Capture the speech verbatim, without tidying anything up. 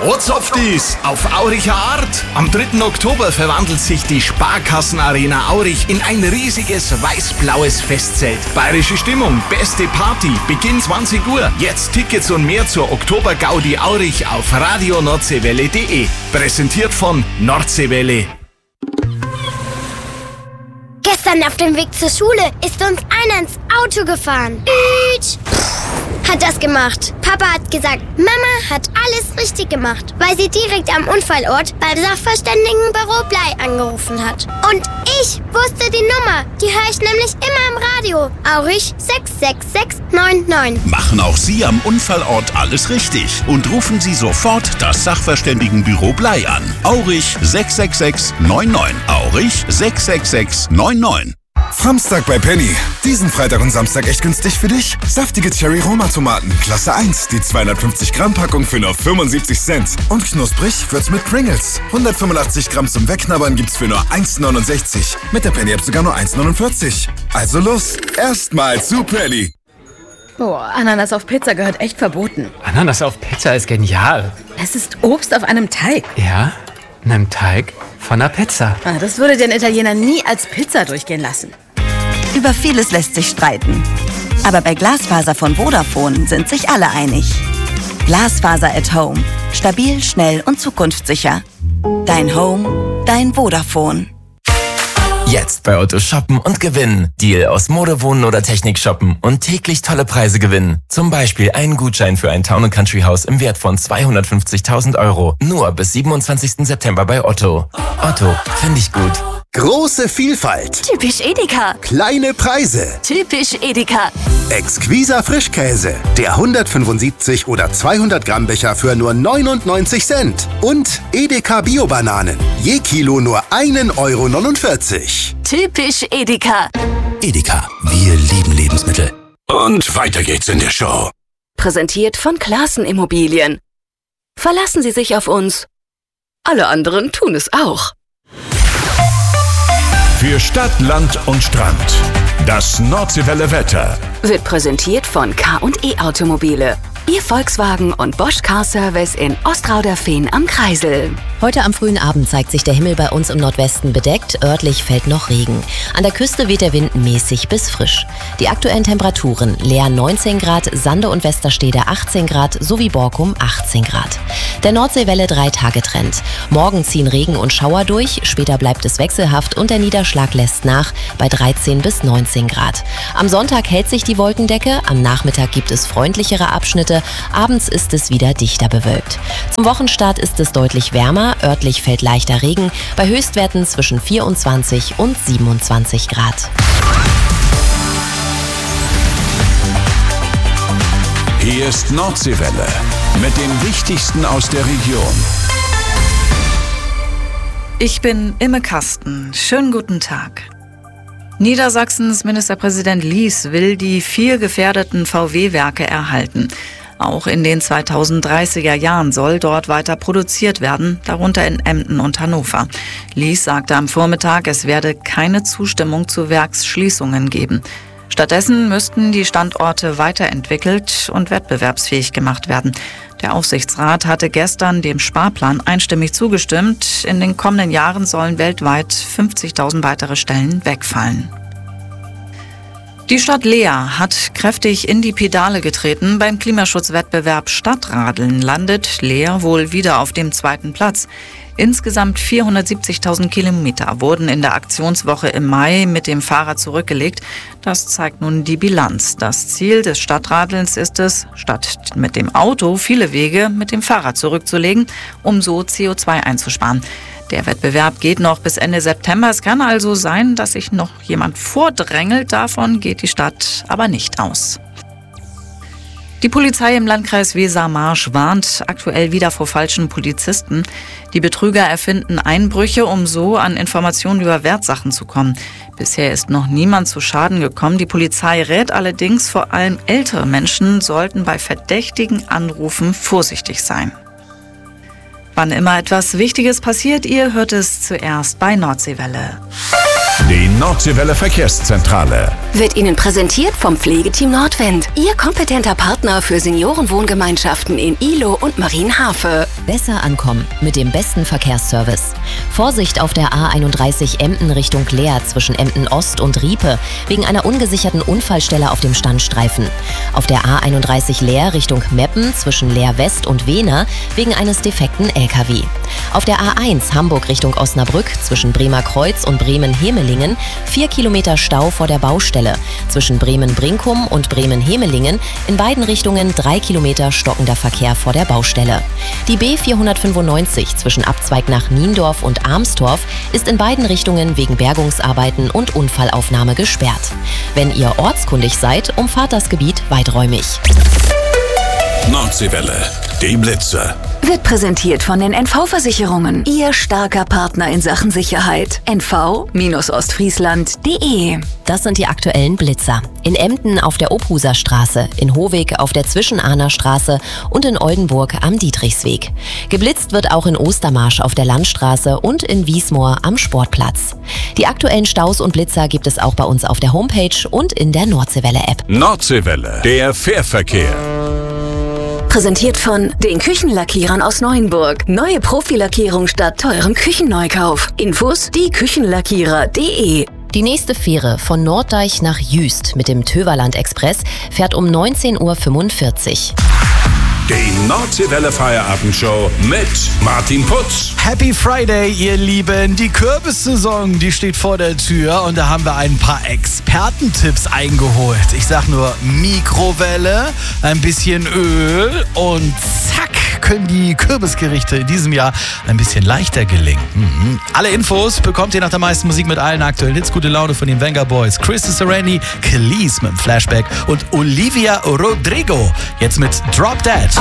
Ortsoftis auf Auricher Art. Am dritten Oktober verwandelt sich die Sparkassenarena Aurich in ein riesiges weiß-blaues Festzelt. Bayerische Stimmung, beste Party, Beginn zwanzig Uhr. Jetzt Tickets und mehr zur Oktober-Gaudi Aurich auf radio nordseewelle punkt de. Präsentiert von Nordseewelle. Gestern auf dem Weg zur Schule ist uns einer ins Auto gefahren. Ütsch. Hat das gemacht. Papa hat gesagt, Mama hat alles richtig gemacht, weil sie direkt am Unfallort beim Sachverständigenbüro Blei angerufen hat. Und ich wusste die Nummer. Die höre ich nämlich immer im Radio. Aurich sechs sechs sechs neun neun. Machen auch Sie am Unfallort alles richtig und rufen Sie sofort das Sachverständigenbüro Blei an. Aurich sechs sechs sechs neun neun. Aurich sechs sechs sechs neun neun. Samstag bei Penny. Diesen Freitag und Samstag echt günstig für dich. Saftige Cherry-Roma-Tomaten, Klasse eins. Die zweihundertfünfzig Gramm Packung für nur fünfundsiebzig Cent. Und knusprig wird's mit Pringles. hundertfünfundachtzig Gramm zum Wegknabbern gibt's für nur eins neunundsechzig. Mit der Penny-App sogar nur eins neunundvierzig. Also los, erstmal zu Penny. Oh, Ananas auf Pizza gehört echt verboten. Ananas auf Pizza ist genial. Es ist Obst auf einem Teig. Ja, einem Teig von einer Pizza. Ah, das würde den Italiener nie als Pizza durchgehen lassen. Über vieles lässt sich streiten. Aber bei Glasfaser von Vodafone sind sich alle einig. Glasfaser at Home. Stabil, schnell und zukunftssicher. Dein Home, dein Vodafone. Jetzt bei Otto shoppen und gewinnen. Deal aus Mode, Wohnen oder Technik shoppen und täglich tolle Preise gewinnen. Zum Beispiel einen Gutschein für ein Town and Country Haus im Wert von zweihundertfünfzigtausend Euro. Nur bis siebenundzwanzigsten September bei Otto. Otto, finde ich gut. Große Vielfalt. Typisch Edeka. Kleine Preise. Typisch Edeka. Exquiser Frischkäse. Der hundertfünfundsiebzig oder zweihundert Gramm Becher für nur neunundneunzig Cent. Und Edeka Bio-Bananen. Je Kilo nur ein Euro neunundvierzig. Typisch Edeka. Edeka, wir lieben Lebensmittel. Und weiter geht's in der Show. Präsentiert von Classen Immobilien. Verlassen Sie sich auf uns. Alle anderen tun es auch. Für Stadt, Land und Strand. Das Nordseewelle Wetter. Wird präsentiert von K und E Automobile. Ihr Volkswagen und Bosch Car Service in Ostrauderfehn am Kreisel. Heute am frühen Abend zeigt sich der Himmel bei uns im Nordwesten bedeckt. Örtlich fällt noch Regen. An der Küste weht der Wind mäßig bis frisch. Die aktuellen Temperaturen: Leer neunzehn Grad, Sande und Westerstede achtzehn Grad sowie Borkum achtzehn Grad. Der Nordseewelle drei Tage Trend. Morgen ziehen Regen und Schauer durch, später bleibt es wechselhaft und der Niederschlag lässt nach bei dreizehn bis neunzehn Grad. Am Sonntag hält sich die Wolkendecke, am Nachmittag gibt es freundlichere Abschnitte, abends ist es wieder dichter bewölkt. Zum Wochenstart ist es deutlich wärmer, örtlich fällt leichter Regen, bei Höchstwerten zwischen vierundzwanzig und siebenundzwanzig Grad. Hier ist Nordseewelle mit dem Wichtigsten aus der Region. Ich bin Imme Kasten. Schönen guten Tag. Niedersachsens Ministerpräsident Lies will die vier gefährdeten V W-Werke erhalten. Auch in den zweitausenddreißiger Jahren soll dort weiter produziert werden, darunter in Emden und Hannover. Lies sagte am Vormittag, es werde keine Zustimmung zu Werksschließungen geben. Stattdessen müssten die Standorte weiterentwickelt und wettbewerbsfähig gemacht werden. Der Aufsichtsrat hatte gestern dem Sparplan einstimmig zugestimmt. In den kommenden Jahren sollen weltweit fünfzigtausend weitere Stellen wegfallen. Die Stadt Leer hat kräftig in die Pedale getreten. Beim Klimaschutzwettbewerb Stadtradeln landet Leer wohl wieder auf dem zweiten Platz. Insgesamt vierhundertsiebzigtausend Kilometer wurden in der Aktionswoche im Mai mit dem Fahrrad zurückgelegt. Das zeigt nun die Bilanz. Das Ziel des Stadtradelns ist es, statt mit dem Auto viele Wege mit dem Fahrrad zurückzulegen, um so C O zwei einzusparen. Der Wettbewerb geht noch bis Ende September. Es kann also sein, dass sich noch jemand vordrängelt. Davon geht die Stadt aber nicht aus. Die Polizei im Landkreis Weser-Marsch warnt aktuell wieder vor falschen Polizisten. Die Betrüger erfinden Einbrüche, um so an Informationen über Wertsachen zu kommen. Bisher ist noch niemand zu Schaden gekommen. Die Polizei rät allerdings, vor allem ältere Menschen sollten bei verdächtigen Anrufen vorsichtig sein. Wann immer etwas Wichtiges passiert, ihr hört es zuerst bei Nordseewelle. Die Nordseewelle Verkehrszentrale. Wird Ihnen präsentiert vom Pflegeteam Nordwind. Ihr kompetenter Partner für Seniorenwohngemeinschaften in Ihlow und Marienhafe. Besser ankommen mit dem besten Verkehrsservice. Vorsicht auf der A einunddreißig Emden Richtung Leer zwischen Emden Ost und Riepe wegen einer ungesicherten Unfallstelle auf dem Standstreifen. Auf der A einunddreißig Leer Richtung Meppen zwischen Leer West und Wehner wegen eines defekten L K W. Auf der A eins Hamburg Richtung Osnabrück zwischen Bremer Kreuz und Bremen-Hemelingen vier Kilometer Stau vor der Baustelle. Zwischen Bremen-Brinkum und Bremen-Hemelingen in beiden Richtungen drei Kilometer stockender Verkehr vor der Baustelle. Die B vierhundertfünfundneunzig zwischen Abzweig nach Niendorf und Armstorf ist in beiden Richtungen wegen Bergungsarbeiten und Unfallaufnahme gesperrt. Wenn ihr ortskundig seid, umfahrt das Gebiet weiträumig. Nordseewelle, die Blitzer. Wird präsentiert von den N V-Versicherungen. Ihr starker Partner in Sachen Sicherheit. N V Ostfriesland punkt de. Das sind die aktuellen Blitzer. In Emden auf der Obhuser Straße, in Hohweg auf der Zwischenahner Straße und in Oldenburg am Dietrichsweg. Geblitzt wird auch in Ostermarsch auf der Landstraße und in Wiesmoor am Sportplatz. Die aktuellen Staus und Blitzer gibt es auch bei uns auf der Homepage und in der Nordseewelle-App. Nordseewelle, der Fährverkehr. Präsentiert von den Küchenlackierern aus Neuenburg. Neue Profilackierung statt teurem Küchenneukauf. Infos die Küchenlackierer punkt de. Die nächste Fähre von Norddeich nach Jüst mit dem Töverland Express fährt um neunzehn Uhr fünfundvierzig. Die Nordseewelle Feierabendshow mit Martin Putz. Happy Friday, ihr Lieben. Die Kürbissaison, die steht vor der Tür und da haben wir ein paar Expertentipps eingeholt. Ich sag nur Mikrowelle, ein bisschen Öl und zack, können die Kürbisgerichte in diesem Jahr ein bisschen leichter gelingen. Mhm. Alle Infos bekommt ihr nach der meisten Musik mit allen aktuellen Hits. Gute Laune von den Venga Boys, Chris Sereni, Khalees mit dem Flashback und Olivia Rodrigo jetzt mit Drop Dead.